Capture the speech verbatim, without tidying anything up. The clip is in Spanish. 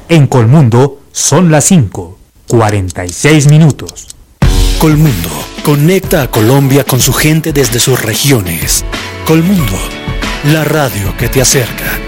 En Colmundo son las cinco, cuarenta y seis minutos. Colmundo conecta a Colombia con su gente desde sus regiones. Colmundo, la radio que te acerca.